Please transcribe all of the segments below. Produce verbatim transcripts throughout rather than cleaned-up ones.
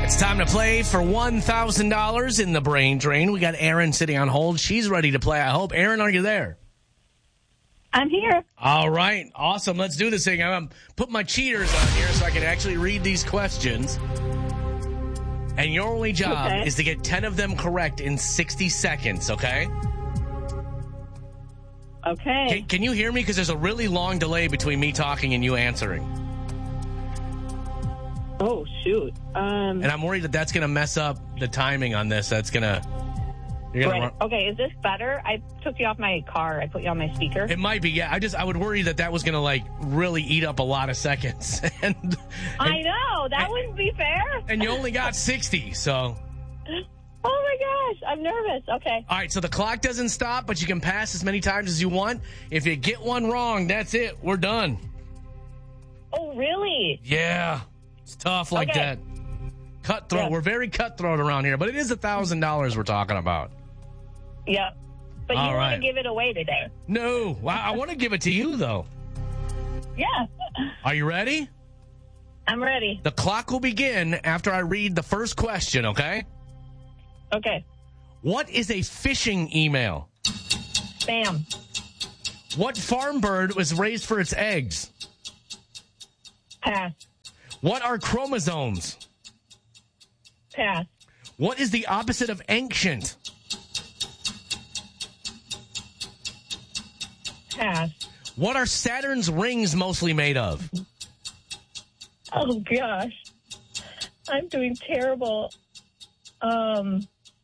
It's time to play for one thousand dollars in the brain drain. We got Erin sitting on hold. She's ready to play, I hope. Erin, are you there? I'm here. All right. Awesome. Let's do this thing. I'm put my cheaters on here so I can actually read these questions. And your only job Okay. is to get ten of them correct in sixty seconds, okay? Okay. Can, can you hear me? Because there's a really long delay between me talking and you answering. Oh, shoot. Um, And I'm worried that that's going to mess up the timing on this. That's going to... You're gonna right. run, Okay, is this better? I took you off my car. I put you on my speaker. it might be, yeah. I just I would worry that that was going to, like, really eat up a lot of seconds. and, and I know. That and, wouldn't be fair. And you only got sixty, so... Oh, my gosh. I'm nervous. Okay. All right, so the clock doesn't stop, but you can pass as many times as you want. If you get one wrong, that's it. We're done. Oh, really? Yeah. It's tough like Okay. that. Cutthroat. Yeah. We're very cutthroat around here, but it is one thousand dollars we're talking about. Yeah. But you All want right. to give it away today. No. Well, I want to give it to you, though. Yeah. Are you ready? I'm ready. The clock will begin after I read the first question, okay? Okay. What is a phishing email? Bam. What farm bird was raised for its eggs? Pass. What are chromosomes? Pass. What is the opposite of ancient? Pass. What are Saturn's rings mostly made of? Oh, gosh. I'm doing terrible. Um,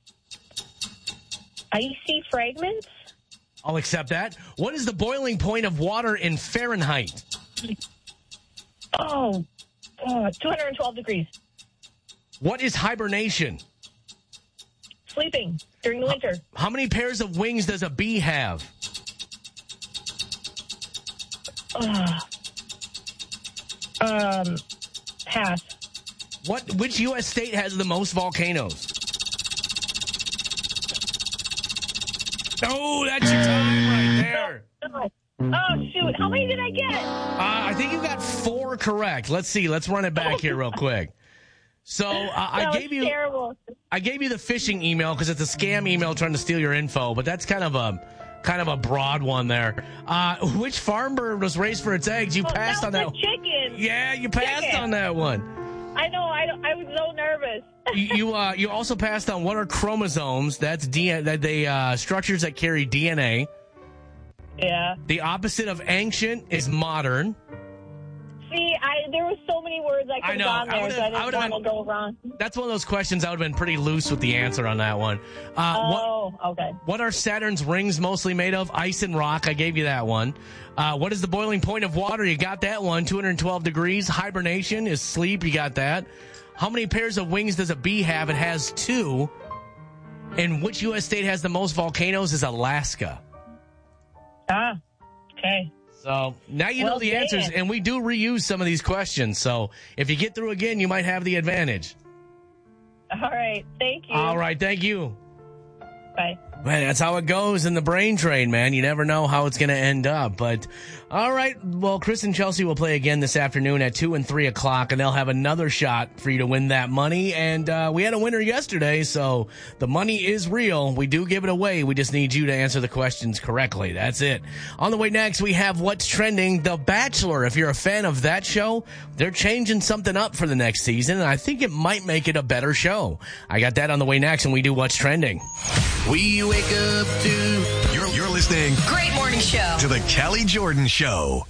icy fragments? I'll accept that. What is the boiling point of water in Fahrenheit? Oh, oh, two hundred twelve degrees. What is hibernation? Sleeping during the winter. How many pairs of wings does a bee have? Uh, um, pass. What? Which U S state has the most volcanoes? Oh, that's your time right there. Oh, shoot. How many did I get? Uh, I think you got four correct. Let's see. Let's run it back here real quick. So uh, I That gave was you terrible. I gave you the phishing email because it's a scam email trying to steal your info, but that's kind of a kind of a broad one there. Uh, which farm bird was raised for its eggs? You Oh, passed that on that. was a chicken. Yeah, you passed Chicken. on that one. I know. I, I was so nervous. you you, uh, you also passed on what are chromosomes? That's D N A, that they uh, structures that carry D N A. Yeah. The opposite of ancient is modern. See, I there were so many words I I could know. have I gone there, so I would've- I didn't would've want to go wrong. That's one of those questions I would have been pretty loose with the answer on that one. Uh, Oh, what, okay. what are Saturn's rings mostly made of? Ice and rock. I gave you that one. Uh, what is the boiling point of water? You got that one. two hundred twelve degrees. Hibernation is sleep. You got that. How many pairs of wings does a bee have? It has two. And which U S state has the most volcanoes is Alaska. Ah, okay. So now you know Well, the dang answers, it. and we do reuse some of these questions. So if you get through again, you might have the advantage. All right. Thank you. All right. Thank you. Bye. Man, that's how it goes in the brain train, man. You never know how it's going to end up. But, all right. Well, Chris and Chelsea will play again this afternoon at two and three o'clock, and they'll have another shot for you to win that money. And uh, we had a winner yesterday, so the money is real. We do give it away. We just need you to answer the questions correctly. That's it. On the way next, we have What's Trending, The Bachelor. If you're a fan of that show, they're changing something up for the next season, and I think it might make it a better show. I got that on the way next, and we do What's Trending. We wake up to... You're, you're listening Great morning show. to the Kelly Jordan Show.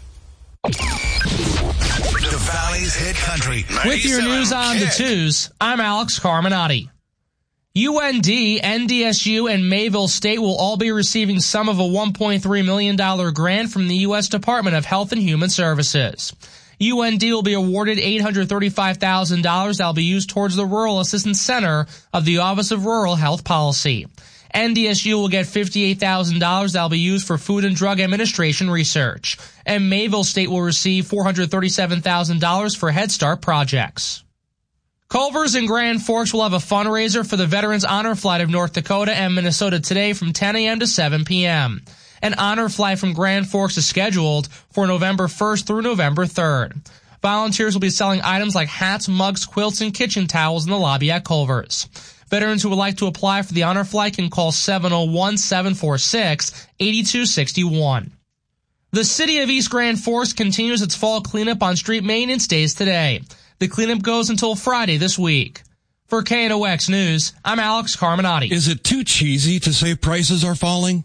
The Valley's Hit Country. With your news on the twos, I'm Alex Carminati. U N D, N D S U, and Mayville State will all be receiving some of a one point three million dollars grant from the U S Department of Health and Human Services. U N D will be awarded eight hundred thirty-five thousand dollars that will be used towards the Rural Assistance Center of the Office of Rural Health Policy. N D S U will get fifty-eight thousand dollars that will be used for Food and Drug Administration research. And Mayville State will receive four hundred thirty-seven thousand dollars for Head Start projects. Culver's and Grand Forks will have a fundraiser for the Veterans Honor Flight of North Dakota and Minnesota today from ten a.m. to seven p.m. An honor flight from Grand Forks is scheduled for November first through November third. Volunteers will be selling items like hats, mugs, quilts, and kitchen towels in the lobby at Culver's. Veterans who would like to apply for the honor flight can call seven oh one, seven four six, eight two six one. The city of East Grand Forks continues its fall cleanup on street maintenance days today. The cleanup goes until Friday this week. For K N O X News, I'm Alex Carminati. Is it too cheesy to say prices are falling?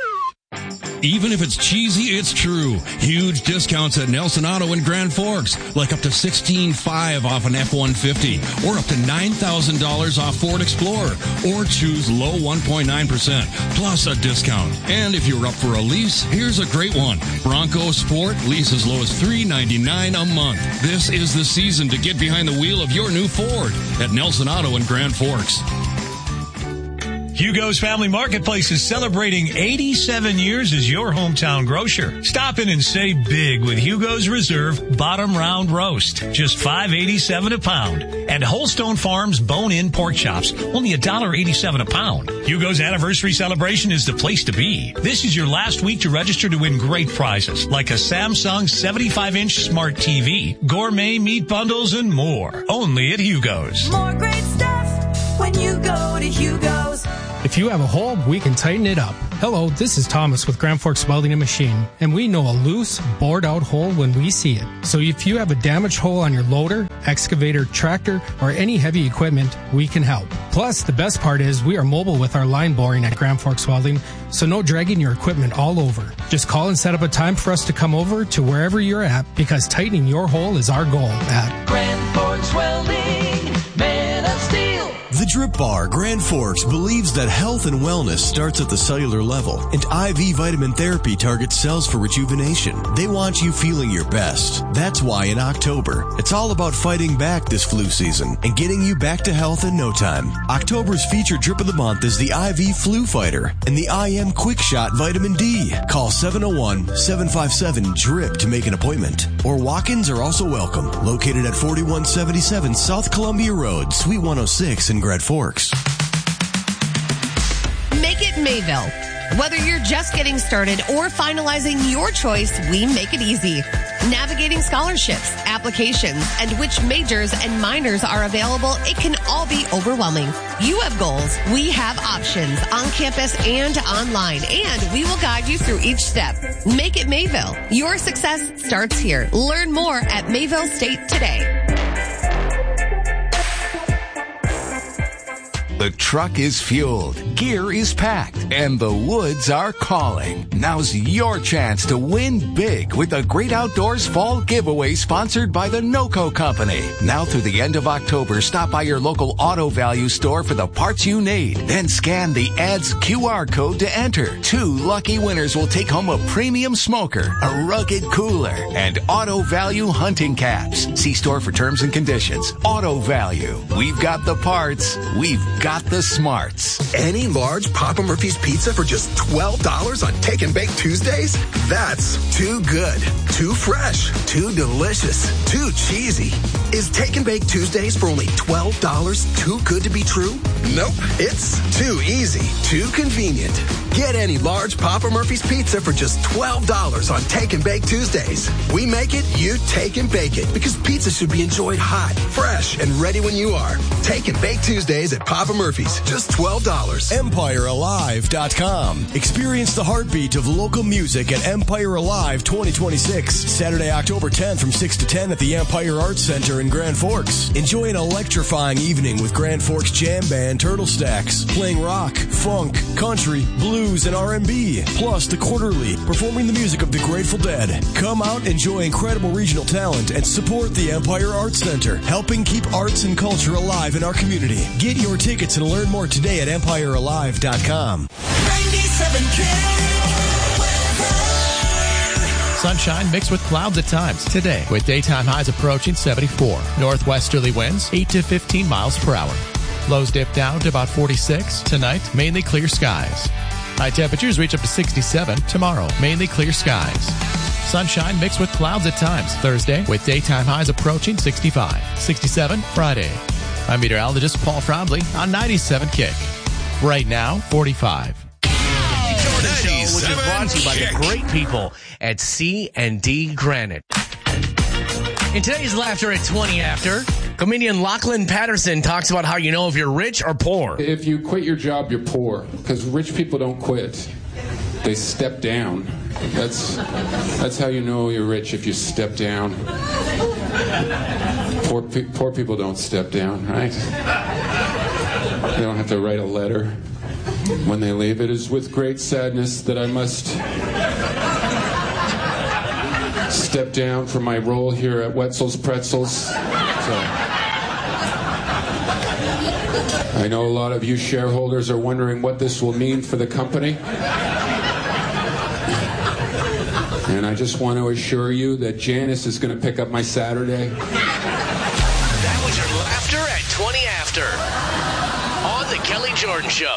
Even if it's cheesy, it's true. Huge discounts at Nelson Auto in Grand Forks, like up to sixteen five off an F one fifty, or up to nine thousand dollars off Ford Explorer, or choose low one point nine percent, plus a discount. And if you're up for a lease, here's a great one. Bronco Sport, lease as low as three hundred ninety-nine dollars a month. This is the season to get behind the wheel of your new Ford at Nelson Auto in Grand Forks. Hugo's Family Marketplace is celebrating eighty-seven years as your hometown grocer. Stop in and save big with Hugo's Reserve Bottom Round Roast, just five eighty-seven a pound. And Holstone Farms Bone-In Pork Chops, only one dollar eighty-seven a pound. Hugo's anniversary celebration is the place to be. This is your last week to register to win great prizes, like a Samsung seventy-five inch smart T V, gourmet meat bundles, and more. Only at Hugo's. More great stuff when you go to Hugo's. If you have a hole, we can tighten it up. Hello, this is Thomas with Grand Forks Welding and Machine, and we know a loose, bored-out hole when we see it. So if you have a damaged hole on your loader, excavator, tractor, or any heavy equipment, we can help. Plus, the best part is we are mobile with our line boring at Grand Forks Welding, so no dragging your equipment all over. Just call and set up a time for us to come over to wherever you're at, because tightening your hole is our goal at Grand Forks Welding, Man of Steel. The Drip Bar Grand Forks believes that health and wellness starts at the cellular level, and I V vitamin therapy targets cells for rejuvenation. They want you feeling your best. That's why in October, it's all about fighting back this flu season and getting you back to health in no time. October's featured drip of the month is the I V Flu Fighter and the I M Quick Shot Vitamin D. Call seven oh one, seven five seven, DRIP to make an appointment. Or walk-ins are also welcome. Located at forty-one seventy-seven South Columbia Road, Suite one oh six in Grand Forks. Make it Mayville. Whether you're just getting started or finalizing your choice, we make it easy. Navigating scholarships, applications, and which majors and minors are available, it can all be overwhelming. You have goals. We have options on campus and online, and we will guide you through each step. Make it Mayville. Your success starts here. Learn more at Mayville State today. The truck is fueled, gear is packed, and the woods are calling. Now's your chance to win big with the Great Outdoors Fall Giveaway sponsored by the NOCO Company. Now through the end of October, stop by your local Auto Value store for the parts you need. Then scan the ad's Q R code to enter. Two lucky winners will take home a premium smoker, a rugged cooler, and Auto Value hunting caps. See store for terms and conditions. Auto Value. We've got the parts. We've got the smarts. Any large Papa Murphy's pizza for just twelve dollars on Take and Bake Tuesdays? That's too good, too fresh, too delicious, too cheesy. Is Take and Bake Tuesdays for only twelve dollars too good to be true? Nope, it's too easy, too convenient. Get any large Papa Murphy's pizza for just twelve dollars on Take and Bake Tuesdays. We make it, you take and bake it, because pizza should be enjoyed hot, fresh, and ready when you are. Take and Bake Tuesdays at Papa Murphy's, just twelve dollars. Empire Alive dot com. Experience the heartbeat of local music at Empire Alive twenty twenty-six. Saturday, October tenth from six to ten at the Empire Arts Center in Grand Forks. Enjoy an electrifying evening with Grand Forks Jam Band Turtle Stacks, playing rock, funk, country, blues, and R and B. Plus, The Quarterly, performing the music of the Grateful Dead. Come out, enjoy incredible regional talent, and support the Empire Arts Center, helping keep arts and culture alive in our community. Get your tickets and learn more today at Empire Alive dot com. ninety-seven K. Sunshine mixed with clouds at times today, with daytime highs approaching seventy-four. Northwesterly winds eight to fifteen miles per hour. Lows dip down to about forty-six. Tonight, mainly clear skies. High temperatures reach up to sixty-seven. Tomorrow, mainly clear skies. Sunshine mixed with clouds at times Thursday, with daytime highs approaching sixty-five. sixty-seven Friday. I'm meteorologist Paul Frombley on ninety-seven Kick. Right now, forty-five. Show, which is brought to you by the great people at C and D Granite. In today's Laughter at twenty After, comedian Lachlan Patterson talks about how you know if you're rich or poor. If you quit your job, you're poor, because rich people don't quit. They step down. That's that's how you know you're rich, if you step down. Poor, pe- poor people don't step down, right? They don't have to write a letter when they leave. It is with great sadness that I must step down from my role here at Wetzel's Pretzels. So, I know a lot of you shareholders are wondering what this will mean for the company. And I just want to assure you that Janice is going to pick up my Saturday. That was your Laughter at twenty After on The Kelly Jordan Show.